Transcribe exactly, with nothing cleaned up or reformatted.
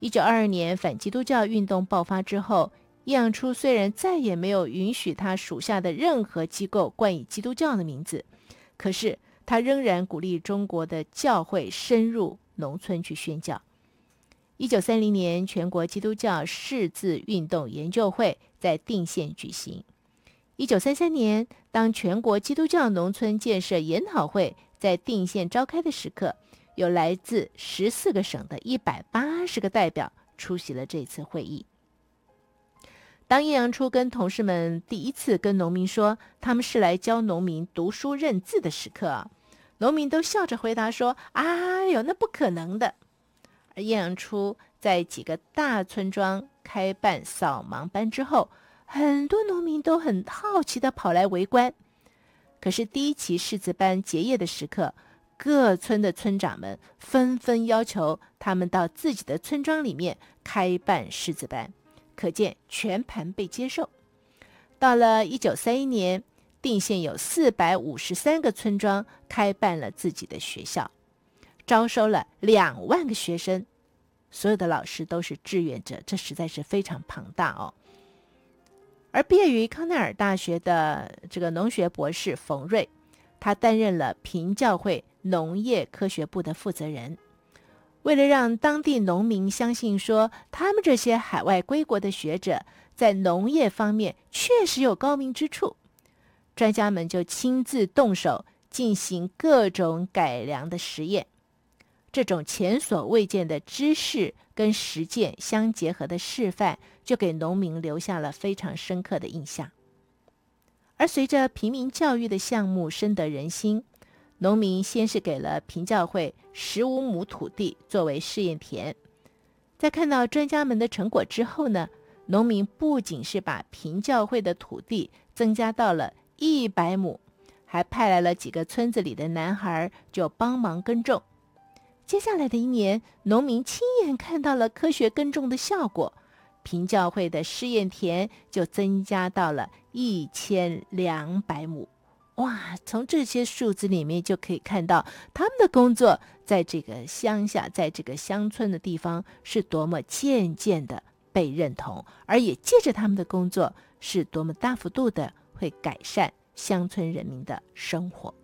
一九二二年反基督教运动爆发之后，叶阳初虽然再也没有允许他属下的任何机构冠以基督教的名字，可是他仍然鼓励中国的教会深入农村去宣教。一九三零年，全国基督教识字运动研究会在定县举行。一九三三年，当全国基督教农村建设研讨会在定县召开的时刻，有来自十四个省的一百八十个代表出席了这次会议。当叶阳初跟同事们第一次跟农民说他们是来教农民读书认字的时刻啊，农民都笑着回答说：“哎呦，那不可能的。”而叶阳初在几个大村庄开办扫盲班之后，很多农民都很好奇地跑来围观。可是第一期识字班结业的时刻，各村的村长们纷纷要求他们到自己的村庄里面开办识字班，可见全盘被接受。到了一九三一年，定县有四百五十三个村庄开办了自己的学校，招收了两万个学生，所有的老师都是志愿者，这实在是非常庞大哦。而毕业于康奈尔大学的这个农学博士冯瑞，他担任了平教会农业科学部的负责人。为了让当地农民相信说他们这些海外归国的学者在农业方面确实有高明之处，专家们就亲自动手进行各种改良的实验。这种前所未见的知识跟实践相结合的示范，就给农民留下了非常深刻的印象。而随着平民教育的项目深得人心，农民先是给了平教会十五亩土地作为试验田。在看到专家们的成果之后呢，农民不仅是把平教会的土地增加到了一百亩，还派来了几个村子里的男孩就帮忙耕种。接下来的一年，农民亲眼看到了科学耕种的效果，平教会的试验田就增加到了一千两百亩。哇，从这些数字里面就可以看到他们的工作在这个乡下，在这个乡村的地方是多么渐渐的被认同，而也借着他们的工作是多么大幅度的会改善乡村人民的生活。